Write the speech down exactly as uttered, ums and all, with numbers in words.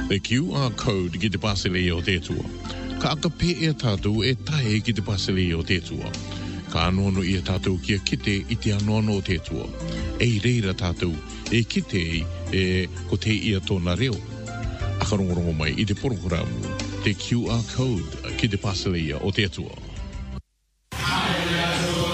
Le Q R code ki te pasele o te tua. Ka aka pe e tātou e tae ki te pasele o te tua. Ka anono i a tātou kia kite i te anono o te tua. E reira tātou e kite e ko te ia tōna reo. Akarongorongo mai i te porokoramu te Q R code ki te pasele o te tua.